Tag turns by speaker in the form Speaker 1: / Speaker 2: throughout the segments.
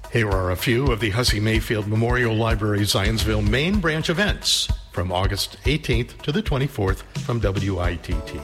Speaker 1: Here are a few of the Hussey Mayfield Memorial Library Zionsville main branch events from August 18th to the 24th from WITT.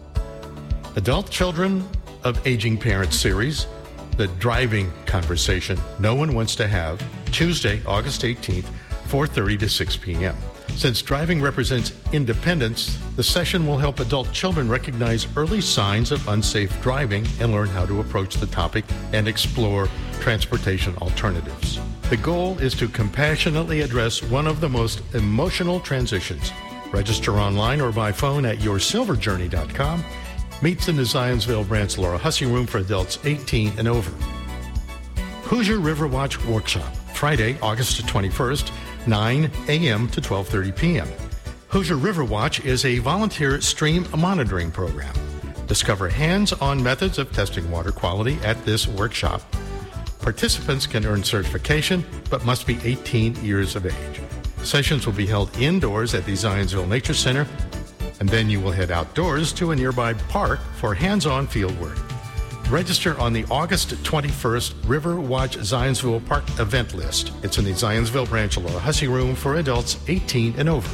Speaker 1: Adult Children of Aging Parents Series, the driving conversation no one wants to have, Tuesday, August 18th, 4:30 to 6 p.m. Since driving represents independence, the session will help adult children recognize early signs of unsafe driving and learn how to approach the topic and explore transportation alternatives. The goal is to compassionately address one of the most emotional transitions. Register online or by phone at yoursilverjourney.com. Meets in the Zionsville Branch Laura Hussey Room for adults 18 and over. Hoosier River Watch Workshop, Friday, August 21st, 9 a.m. to 12:30 p.m. Hoosier River Watch is a volunteer stream monitoring program. Discover hands-on methods of testing water quality at this workshop. Participants can earn certification, but must be 18 years of age. Sessions will be held indoors at the Zionsville Nature Center, and then you will head outdoors to a nearby park for hands-on fieldwork. Register on the August 21st River Watch Zionsville Park event list. It's in the Zionsville Branch Laura Hussey Room for adults 18 and over.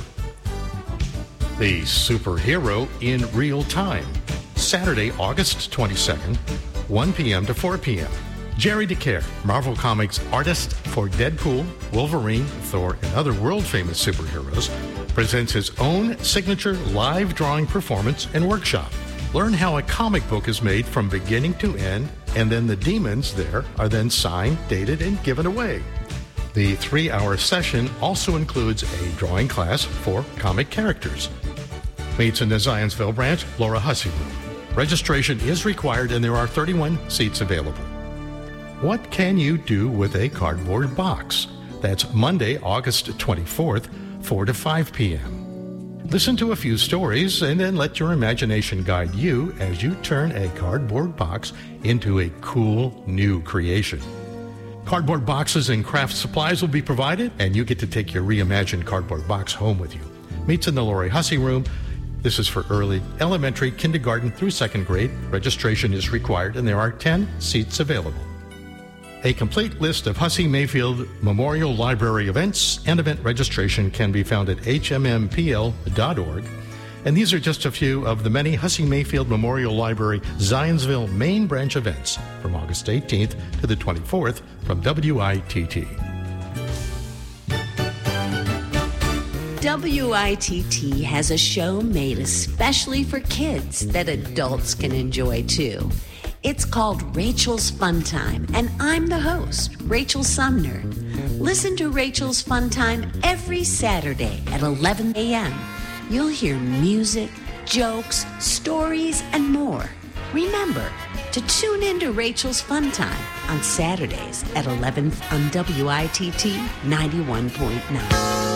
Speaker 1: The Superhero in Real Time, Saturday, August 22nd, 1 p.m. to 4 p.m. Jerry DeCare, Marvel Comics artist for Deadpool, Wolverine, Thor, and other world-famous superheroes, presents his own signature live drawing performance and workshop. Learn how a comic book is made from beginning to end, and then the demons there are then signed, dated, and given away. The 3-hour session also includes a drawing class for comic characters. Meets in the Zionsville Branch Laura Hussey Room. Registration is required, and there are 31 seats available. What can you do with a cardboard box? That's Monday, August 24th, 4 to 5 p.m. Listen to a few stories and then let your imagination guide you as you turn a cardboard box into a cool new creation. Cardboard boxes and craft supplies will be provided, and you get to take your reimagined cardboard box home with you. Meets in the Lori Hussey Room. This is for early, elementary, kindergarten through second grade. Registration is required, and there are 10 seats available. A complete list of Hussey Mayfield Memorial Library events and event registration can be found at hmmpl.org. And these are just a few of the many Hussey Mayfield Memorial Library Zionsville main branch events from August 18th to the 24th from WITT.
Speaker 2: WITT has a show made especially for kids that adults can enjoy too. It's called Rachel's Fun Time, and I'm the host, Rachel Sumner. Listen to Rachel's Fun Time every Saturday at 11 a.m. You'll hear music, jokes, stories, and more. Remember to tune in to Rachel's Fun Time on Saturdays at 11 on WITT 91.9.